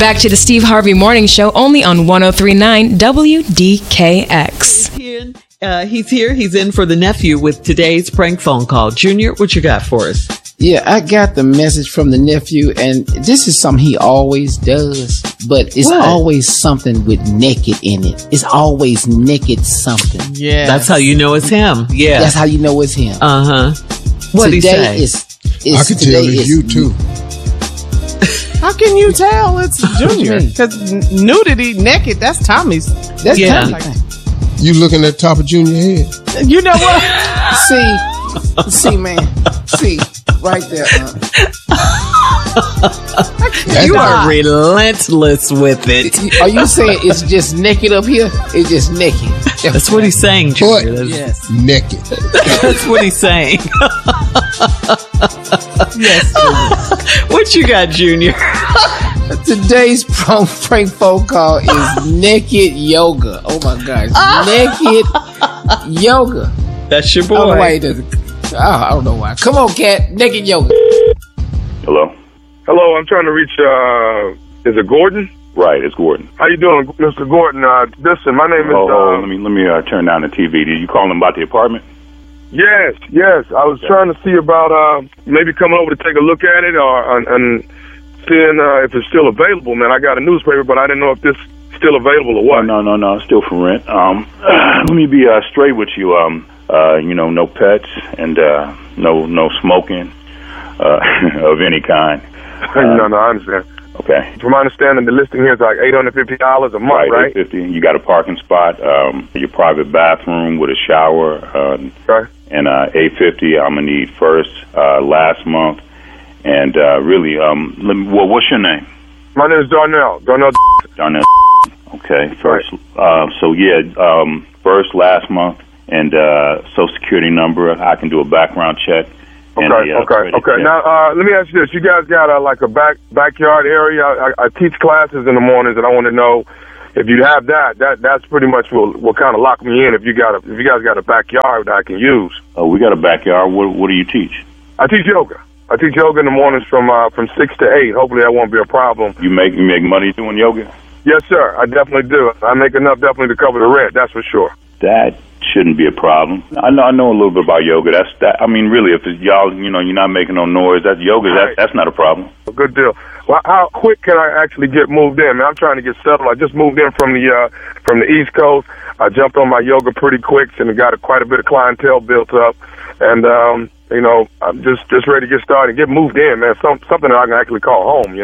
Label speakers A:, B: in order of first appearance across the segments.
A: Back to the Steve Harvey Morning Show, only on 103.9 WDKX.
B: He's here. He's in for the nephew with today's prank phone call. Junior, what you got for us?
C: Yeah, I got the message from the nephew, and this is something he always does, but it's always something with naked in it. It's always naked something.
B: Yeah. That's how you know it's him. Yeah.
C: That's how you know it's him.
B: Uh-huh. What'd he say?
D: I can tell it's you, too.
E: How can you tell it's Junior? Because nudity, naked, that's Tommy's.
C: That's Tommy.
D: You looking at the top of Junior head?
E: You know what?
C: See, man. See, right there.
B: You are relentless with it.
C: Are you saying it's just naked up here? It's just naked.
B: That's what he's saying, Junior.
C: Yes.
D: Naked.
B: That's what he's saying.
E: Yes.
B: What you got, Junior?
C: Today's prank phone call is naked yoga. Oh my gosh. Naked yoga.
B: That's your boy.
C: I don't know why he doesn't. I don't know why. Come on, cat. Naked yoga.
F: Hello?
G: Hello, I'm trying to reach, is it Gordon?
F: Right, it's Gordon.
G: How you doing, Mr. Gordon? Listen, my name is...
F: let me turn down the TV. Did you call him about the apartment?
G: Yes. I was trying to see about maybe coming over to take a look at it and seeing if it's still available, man. I got a newspaper, but I didn't know if this is still available or what.
F: No, it's still for rent. Let me be straight with you. No pets and no smoking of any kind.
G: No, I understand.
F: Okay.
G: From my understanding, the listing here is like $850 a month, right?
F: $850. You got a parking spot, your private bathroom with a shower,
G: okay.
F: And $850. I'm gonna need first, last month, and really, what's your name?
G: My name is Darnell. Darnell.
F: Okay. First, first, last month, and Social Security number. I can do a background check.
G: Okay. Now, let me ask you this. You guys got a backyard area? I teach classes in the mornings, and I want to know if you have that's pretty much will kind of lock me in if you guys got a backyard that I can use.
F: Oh, we got a backyard. What do you teach?
G: I teach yoga. I teach yoga in the mornings from 6 to 8. Hopefully that won't be a problem.
F: You make money doing yoga?
G: Yes, sir. I definitely do. I make enough definitely to cover the rent. That's for sure.
F: That shouldn't be a problem. I know a little bit about yoga. Really, if it's y'all, you're not making no noise. That's yoga. Right. That's not a problem.
G: Good deal. Well, how quick can I actually get moved in? Man, I'm trying to get settled. I just moved in from the East Coast. I jumped on my yoga pretty quick and got quite a bit of clientele built up. And I'm just ready to get started and get moved in, man. Something that I can actually call home.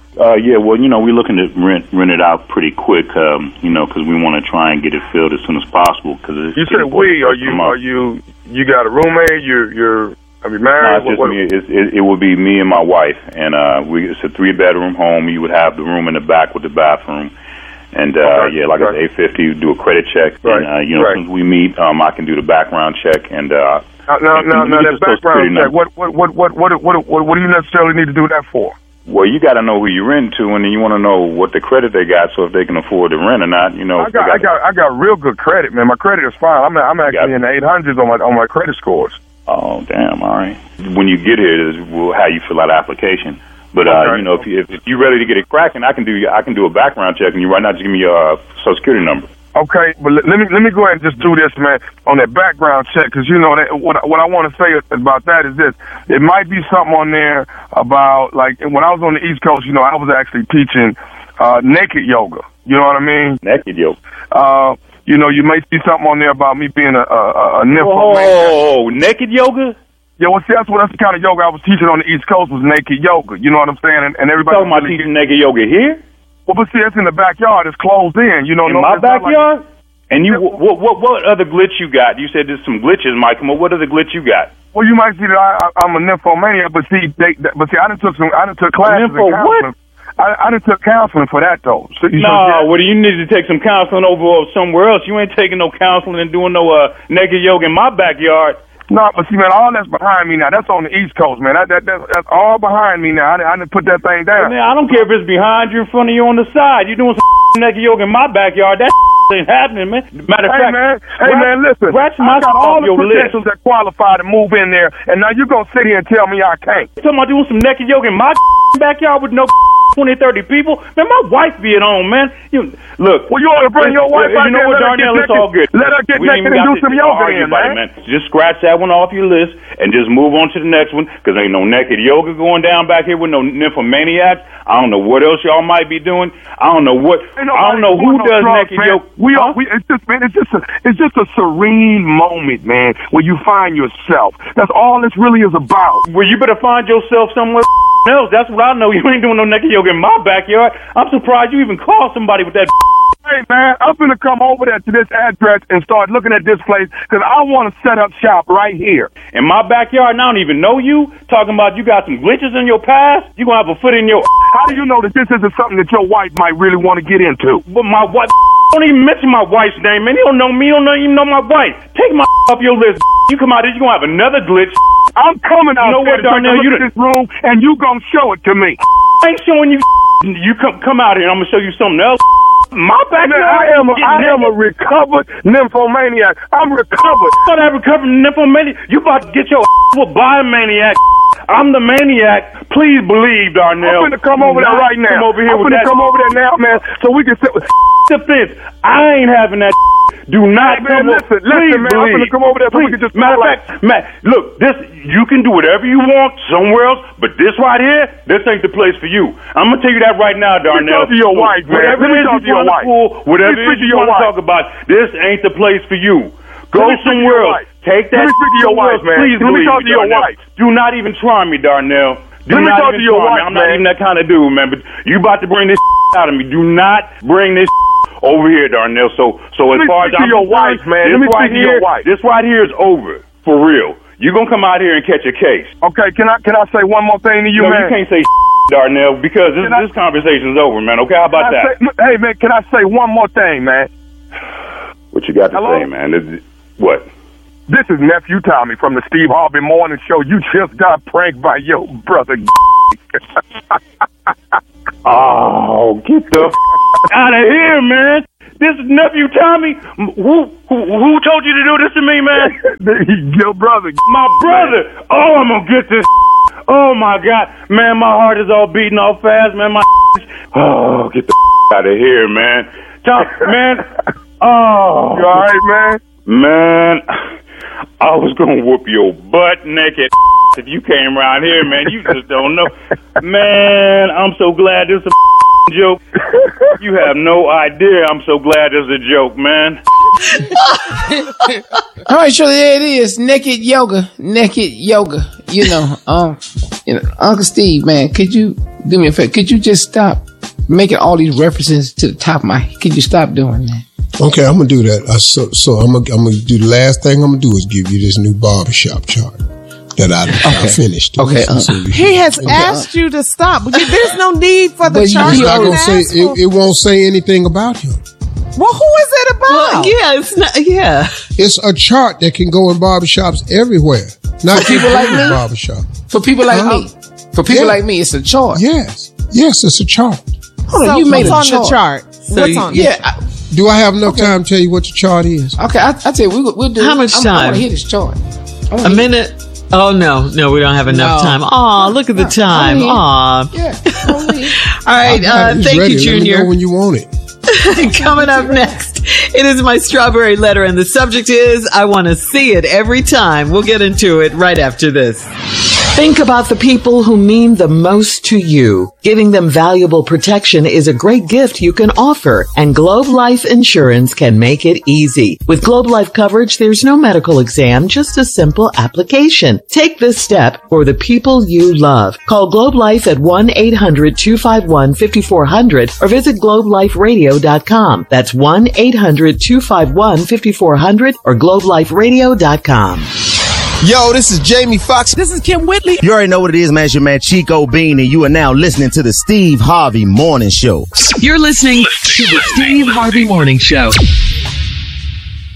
F: We're looking to rent it out pretty quick, because we want to try and get it filled as soon as possible.
G: You said we? Are you got a roommate? Are you married?
F: No, it's just me. It would be me and my wife, and it's a 3-bedroom home. You would have the room in the back with the bathroom, and I said, $850. Do a credit check,
G: right.
F: And as soon as we meet, I can do the background check, and
G: now that background check. What do you necessarily need to do that for?
F: Well, you got to know who you rent to, and then you want to know what the credit they got, so if they can afford to rent or not.
G: I got real good credit, man. My credit is fine. I'm actually in the 800s on my credit scores.
F: Oh, damn! All right. When you get here, we'll have you fill out an application. But if you're ready to get it cracking, I can do a background check, and you right now just give me your Social Security number.
G: Okay, but let me go ahead and just do this, man, on that background check, because what I want to say about that is this. It might be something on there about, like, when I was on the East Coast, I was actually teaching naked yoga. You know what I mean?
F: Naked yoga.
G: You may see something on there about me being a nymphomaniac.
F: Oh, naked yoga?
G: Yeah, well, see, that's the kind of yoga I was teaching on the East Coast was naked yoga. You know what I'm saying? And everybody...
F: You talking about teaching naked yoga here?
G: Well, but see, it's in the backyard. It's closed in.
F: In my backyard? And what other glitch you got? You said there's some glitches, Mike. What other glitch you got?
G: Well, you might see that I'm a nymphomaniac, but see, I done took classes in counseling. I done took counseling for that though. So,
F: you need to take some counseling over somewhere else. You ain't taking no counseling and doing no naked yoga in my backyard.
G: No, but see, man, all that's behind me now. That's on the East Coast, man. That's all behind me now. I didn't put that thing down.
F: Man, I don't care if it's behind you, in front of you, on the side. You're doing some naked yoga in my backyard. That ain't happening, man. Matter of fact,
G: man, listen.
F: I
G: got all the credentials that qualify to move in there, and now you're gonna sit here and tell me I can't.
F: You talking about doing some naked yoga in my backyard with no 20, 30 people. Man, my wife be at home, man. Look.
G: Well, you ought to bring your wife out there.
F: What, Darnell, it's all good.
G: Let her get naked and do some yoga then, man.
F: Just scratch that one off your list and just move on to the next one, because ain't no naked yoga going down back here with no nymphomaniacs. I don't know what else y'all might be doing. I don't know who does naked yoga.
G: It's just a serene moment, man, where you find yourself. That's all this really is about.
F: Well, you better find yourself somewhere else. That's what I know. You ain't doing no naked yoga in my backyard. I'm surprised you even called somebody with that.
G: Hey, man, I'm going to come over there to this address and start looking at this place, because I want to set up shop right here.
F: In my backyard, and I don't even know you, talking about you got some glitches in your past? You going to have a foot in your...
G: How do you know that this isn't something that your wife might really want to get into?
F: But my wife... Don't even mention my wife's name, man. You don't know me. You don't even know my wife. Take my off your list. You come out here, you're going to have another glitch.
G: I'm coming out there to look at this room, and you going to show it to me.
F: I ain't showing you. You come out here, and I'm going to show you something else. My backyard.
G: I am a recovered nymphomaniac. I'm recovered.
F: But I recovered nymphomaniac. You about to get your by a maniac. I'm the maniac. Please believe, Darnell.
G: I'm going to come over there right now.
F: I'm
G: going to come over there now, man, so we can sit with
F: defense. I ain't having that. Do not
G: man, listen, man. I'm going to come over there so we can just...
F: Matter of fact, Matt, look, you can do whatever you want somewhere else, but this right here, this ain't the place for you. I'm going to tell you that right now, Darnell.
G: Let me talk to your wife, man.
F: Whatever it is you want to pull, whatever it is you want to talk about, this ain't the place for you. Go somewhere else. Take that.
G: Let me speak to your wife, man.
F: Please
G: let me talk to your wife.
F: Do not even try me, Darnell.
G: Let me talk to your wife,
F: I'm not even that kind of dude, man. But you about to bring this out of me. Do not bring this over here, Darnell. So as far as I'm
G: your wife, man. Let me speak to your wife.
F: This right here is over for real. You're gonna come out here and catch a case.
G: Okay, can I say one more thing to you, man?
F: You can't say Darnell, because this conversation's over, man. Okay, how about that?
G: Hey, man, can I say one more thing, man?
F: What you got to say, man? What?
G: This is Nephew Tommy from the Steve Harvey Morning Show. You just got pranked by your brother.
F: Oh, get the out of here, man. This is Nephew Tommy. Who told you to do this to me, man?
G: Your brother.
F: My brother. Man. Oh, I'm going to get this. Oh, my God. Man, my heart is all beating all fast, man. Oh, get the out of here, man. Man. Oh.
G: You all right, man?
F: Man, I was going to whoop your butt naked if you came around here, man. You just don't know. Man, I'm so glad this is a joke. You have no idea. I'm so glad this is a joke, man.
C: All right, Shirley, there it is. Naked yoga. Uncle Steve, man, could you do me a favor? Could you just stop making all these references to the top of my head? Could you stop doing that?
D: Okay, I'm gonna do that. So I'm gonna do the last thing I'm gonna do is give you this new barbershop chart that I finished.
C: Okay,
E: he has asked you to stop. There's no need for the chart.
D: It's not gonna say it won't say anything about him.
E: Well, who is it about?
B: Well, it's not. Yeah,
D: it's a chart that can go in barbershops everywhere. Not
C: people like me.
D: Barbershop.
C: For people like me. For people like me, it's a chart.
D: Yes, it's a chart.
C: Hold on, you made
E: what's on the chart?
B: So
E: what's on?
D: Yeah. Do I have enough time to tell you what the chart is?
C: Okay, I tell you, we'll do.
B: How much time?
C: I want to hear this chart.
B: A minute. Oh no, we don't have enough time. Oh, look at the time. Oh,
C: yeah.
B: All right, thank you, Junior.
D: Let me know when you want it.
B: Coming up next, it is my strawberry letter, and the subject is I want to see it every time. We'll get into it right after this. Think about the people who mean the most to you. Giving them valuable protection is a great gift you can offer, and Globe Life Insurance can make it easy. With Globe Life coverage, there's no medical exam, just a simple application. Take this step for the people you love. Call Globe Life at 1-800-251-5400 or visit globeliferadio.com. That's 1-800-251-5400 or globeliferadio.com.
H: Yo, this is Jamie Foxx.
E: This is Kim Whitley.
H: You already know what it is, man. It's your man Chico Bean, and you are now listening to the Steve Harvey Morning Show.
A: You're listening to the Steve Harvey Morning Show.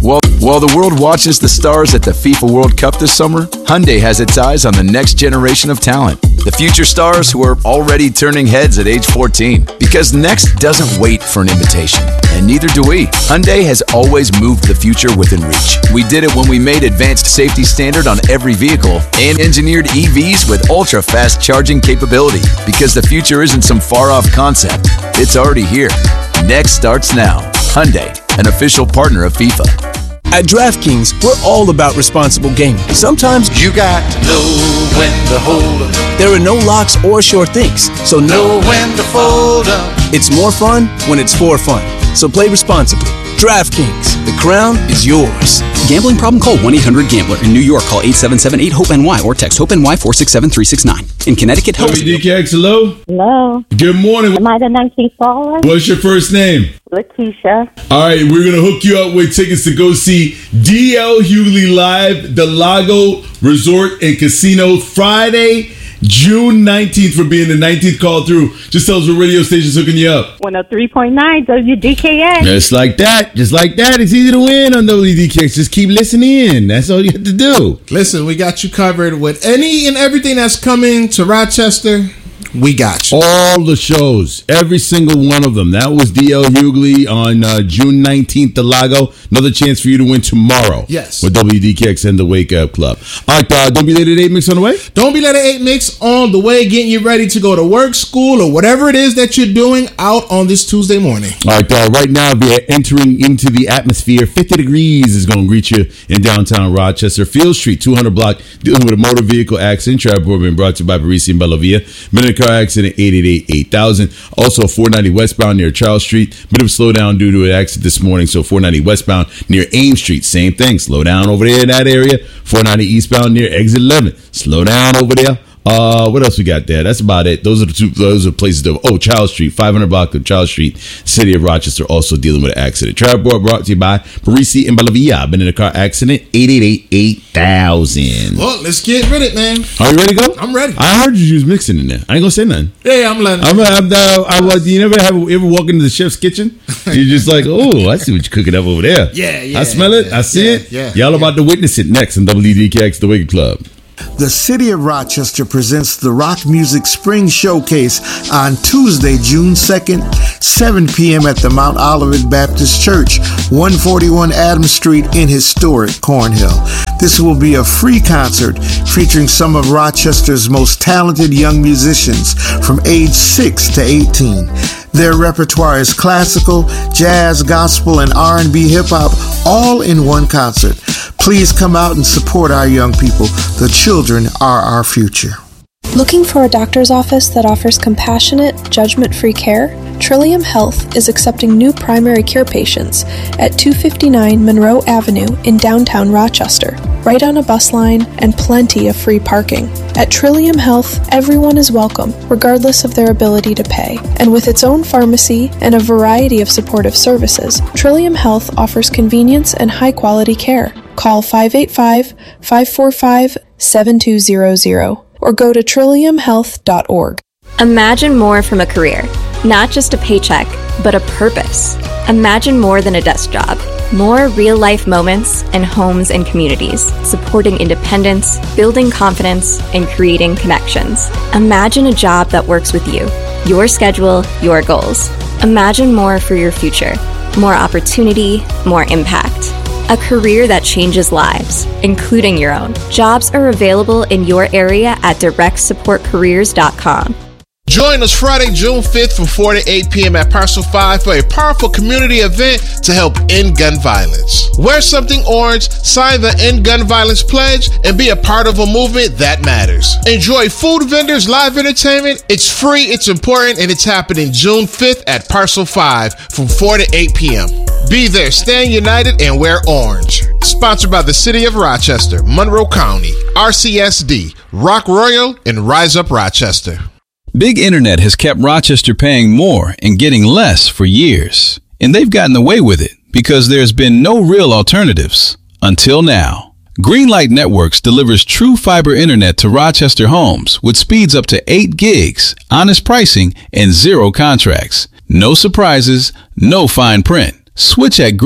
I: While the world watches the stars at the FIFA World Cup this summer, Hyundai has its eyes on the next generation of talent. The future stars who are already turning heads at age 14. Because next doesn't wait for an invitation. And neither do we. Hyundai has always moved the future within reach. We did it when we made advanced safety standard on every vehicle and engineered EVs with ultra-fast charging capability. Because the future isn't some far-off concept. It's already here. Next starts now. Hyundai, an official partner of FIFA.
J: At DraftKings, we're all about responsible gaming. Sometimes you got to know when to hold up. There are no locks or sure things, so know when to fold up. It's more fun when it's for fun. So play responsibly. DraftKings, the crown is yours.
K: Gambling problem? Call 1-800-GAMBLER. In New York, call 877-8-HOPE-NY or text HOPE-NY 467-369. In Connecticut, help.
L: WDKX, hello?
M: Hello.
L: Good morning.
M: Am I the 19th caller?
L: What's your first name?
M: Letitia.
L: All right, we're going to hook you up with tickets to go see D.L. Hughley live, the Lago Resort and Casino, Friday, June 19th, for being the 19th call through. Just tell us what radio station's hooking you up.
M: 103.9 WDKX.
L: Just like that. Just like that. It's easy to win on WDKX. Just keep listening. That's all you have to do.
N: Listen, we got you covered with any and everything that's coming to Rochester. We got you.
L: All the shows, every single one of them. That was D.L. Hughley on June 19th, the Lago. Another chance for you to win tomorrow.
N: Yes.
L: With WDKX and the Wake Up Club. All right, don't be late at 8 Mix on the way.
N: Don't be late at 8 Mix on the way, getting you ready to go to work, school, or whatever it is that you're doing out on this Tuesday morning.
L: All right, right now, we're entering into the atmosphere. 50 degrees is going to greet you in downtown Rochester. Field Street, 200 block, dealing with a motor vehicle accident. Traffic report being brought to you by Parisi and Bellavia. Minute car accident, 888-8000. Also, 490 westbound near Charles Street. Bit of a slowdown due to an accident this morning. So 490 westbound near Ames Street. Same thing. Slow down over there in that area. 490 eastbound near Exit 11. Slow down over there. What else we got there? That's about it. Those are the two. Those are places to. Oh, Charles Street, 500 block of Charles Street. City of Rochester also dealing with an accident. Traffic report brought to you by Parisi and Bellavia. Been in a car accident. 888-8000.
N: Well, let's get rid of it, man.
L: Are you ready to go?
N: I'm ready.
L: I heard you was mixing in there. I ain't gonna say nothing.
N: Yeah, I'm letting.
L: You never ever walk into the chef's kitchen? You're just like, oh, I see what you're cooking up over there.
N: Yeah.
L: I smell it. I see it.
N: Yeah.
L: Y'all about to witness it next on WDKX, the Wake Club.
O: The City of Rochester presents the Rock Music Spring Showcase on Tuesday, June 2nd, 7 p.m. at the Mount Olivet Baptist Church, 141 Adams Street in historic Cornhill. This will be a free concert featuring some of Rochester's most talented young musicians from age 6 to 18. Their repertoire is classical, jazz, gospel, and R&B hip-hop, all in one concert. Please come out and support our young people. The children are our future.
P: Looking for a doctor's office that offers compassionate, judgment-free care? Trillium Health is accepting new primary care patients at 259 Monroe Avenue in downtown Rochester, right on a bus line and plenty of free parking. At Trillium Health, everyone is welcome, regardless of their ability to pay. And with its own pharmacy and a variety of supportive services, Trillium Health offers convenience and high-quality care. Call 585-545-7200 or go to trilliumhealth.org.
Q: Imagine more from a career. Not just a paycheck, but a purpose. Imagine more than a desk job. More real-life moments and homes and communities, supporting independence, building confidence, and creating connections. Imagine a job that works with you, your schedule, your goals. Imagine more for your future. More opportunity, more impact. A career that changes lives, including your own. Jobs are available in your area at directsupportcareers.com.
N: Join us Friday, June 5th from 4 to 8 p.m. at Parcel 5 for a powerful community event to help end gun violence. Wear something orange, sign the End Gun Violence Pledge, and be a part of a movement that matters. Enjoy food vendors, live entertainment. It's free, it's important, and it's happening June 5th at Parcel 5 from 4 to 8 p.m. Be there, stand united, and wear orange. Sponsored by the City of Rochester, Monroe County, RCSD, Rock Royal, and Rise Up Rochester.
R: Big Internet has kept Rochester paying more and getting less for years. And they've gotten away with it because there's been no real alternatives until now. Greenlight Networks delivers true fiber internet to Rochester homes with speeds up to 8 gigs, honest pricing, and zero contracts. No surprises, no fine print. Switch at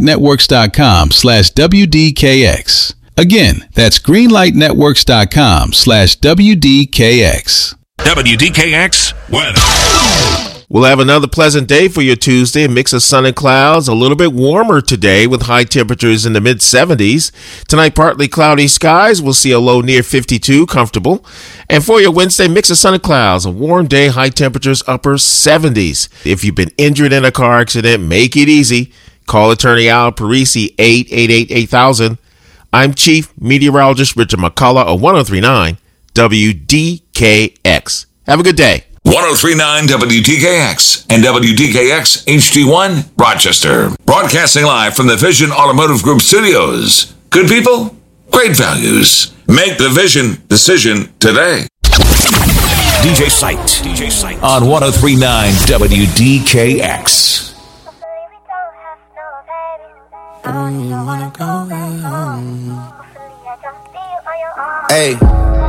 R: greenlightnetworks.com/WDKX. Again, that's greenlightnetworks.com/WDKX.
S: WDKX weather.
N: We'll have another pleasant day for your Tuesday. A mix of sun and clouds. A little bit warmer today with high temperatures in the mid-70s. Tonight, partly cloudy skies. We'll see a low near 52, comfortable. And for your Wednesday, mix of sun and clouds. A warm day, high temperatures, upper 70s. If you've been injured in a car accident, make it easy. Call attorney Al Parisi, 888-8000. I'm Chief Meteorologist Richard McCullough of 1039 WDKX. Have a good day.
S: 1039 WDKX and WDKX HD1 Rochester. Broadcasting live from the Vision Automotive Group studios. Good people, great values. Make the Vision decision today. DJ Sight on 1039 WDKX.
T: Hey.